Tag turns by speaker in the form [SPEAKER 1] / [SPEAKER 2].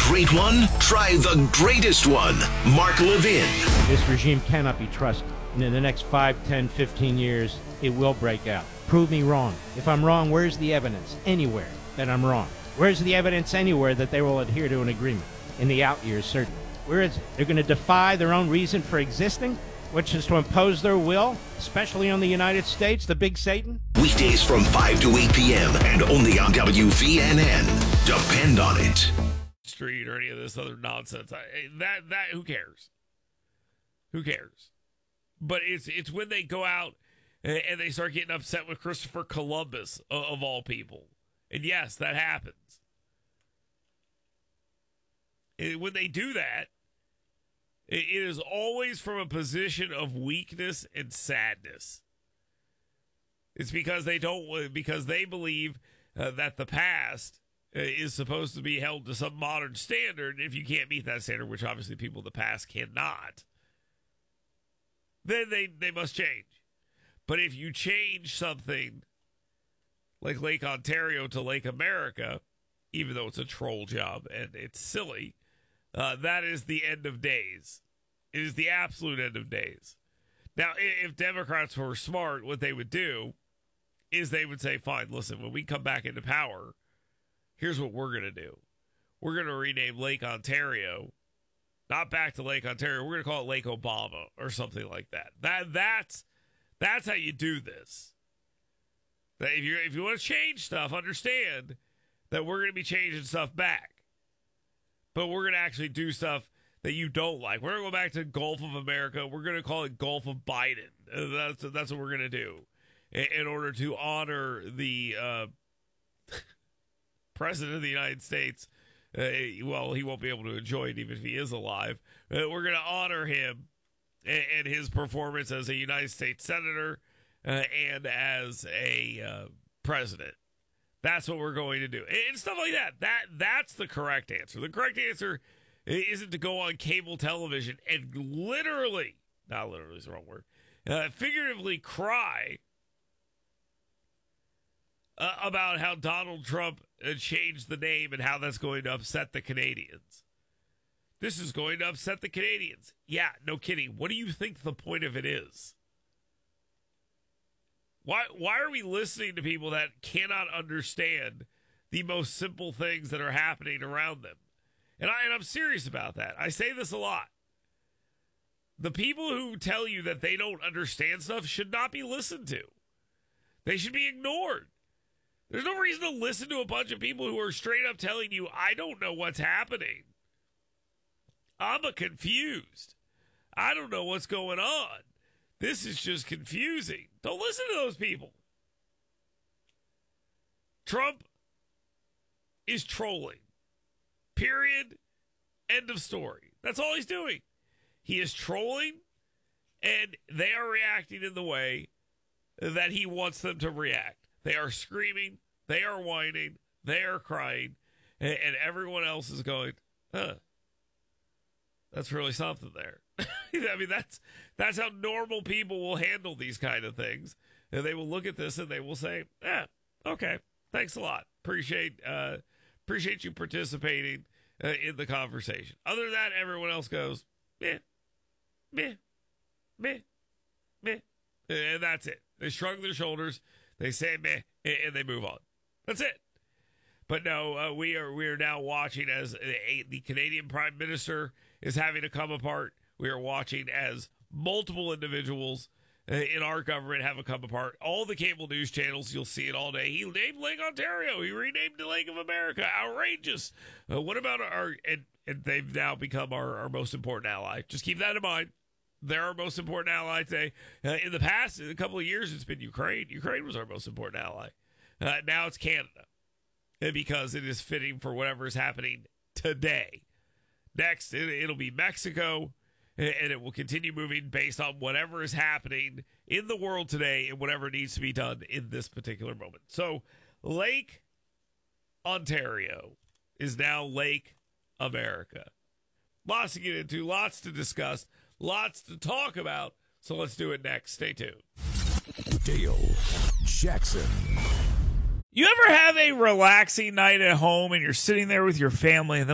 [SPEAKER 1] great one? Try the greatest one. Mark Levin.
[SPEAKER 2] This regime cannot be trusted. And in the next 5, 10, 15 years, it will break out. Prove me wrong. If I'm wrong, where's the evidence anywhere that I'm wrong? Where's the evidence anywhere that they will adhere to an agreement? In the out years, certainly. Where is it? They're going to defy their own reason for existing, which is to impose their will, especially on the United States, the big Satan?
[SPEAKER 1] Weekdays from 5 to 8 p.m. and only on WVNN. Depend on it.
[SPEAKER 3] Street or any of this other nonsense. Who cares? Who cares? But it's when they go out and they start getting upset with Christopher Columbus, of all people. And yes, that happens. When they do that, it is always from a position of weakness and sadness. It's because they believe that the past is supposed to be held to some modern standard. If you can't meet that standard, which obviously people of the past cannot, then they must change. But if you change something like Lake Ontario to Lake America, even though it's a troll job and it's silly, that is the end of days. It is the absolute end of days. Now, if Democrats were smart, what they would do is they would say, fine, listen, when we come back into power, here's what we're going to do. We're going to rename Lake Ontario, not back to Lake Ontario. We're going to call it Lake Obama or something like that. That's how you do this. That if you want to change stuff, understand that we're going to be changing stuff back. But we're going to actually do stuff that you don't like. We're going to go back to Gulf of America. We're going to call it Gulf of Biden. That's what we're going to do in order to honor the President of the United States. Well, he won't be able to enjoy it even if he is alive. We're going to honor him and his performance as a United States Senator and as a president. That's what we're going to do. And stuff like that. That's the correct answer. The correct answer isn't to go on cable television and literally, not literally is the wrong word, figuratively cry about how Donald Trump changed the name and how that's going to upset the Canadians. This is going to upset the Canadians. Yeah, no kidding. What do you think the point of it is? Why are we listening to people that cannot understand the most simple things that are happening around them? And I'm serious about that. I say this a lot. The people who tell you that they don't understand stuff should not be listened to. They should be ignored. There's no reason to listen to a bunch of people who are straight up telling you, I don't know what's happening. I'm confused. I don't know what's going on. This is just confusing. Don't listen to those people. Trump is trolling. Period. End of story. That's all he's doing. He is trolling, and they are reacting in the way that he wants them to react. They are screaming. They are whining. They are crying. And everyone else is going, that's really something there. I mean, that's how normal people will handle these kind of things. And they will look at this and they will say, okay, thanks a lot. Appreciate you participating in the conversation. Other than that, everyone else goes, meh, meh, meh, meh. And that's it. They shrug their shoulders, they say meh, and they move on. That's it. But no, we are now watching as the Canadian Prime Minister is having to come apart. We are watching as multiple individuals in our government have a come apart. All the cable news channels, you'll see it all day. He named Lake Ontario. He renamed the Lake of America. Outrageous. What about and they've now become our most important ally. Just keep that in mind. They're our most important ally today. In the past, in a couple of years, it's been Ukraine. Ukraine was our most important ally. Now it's Canada. Because it is fitting for whatever is happening today. Next, it'll be Mexico. And it will continue moving based on whatever is happening in the world today and whatever needs to be done in this particular moment. So Lake Ontario is now Lake America. Lots to get into, lots to discuss, lots to talk about. So let's do it next. Stay tuned.
[SPEAKER 4] Dale Jackson.
[SPEAKER 3] You ever have a relaxing night at home and you're sitting there with your family and then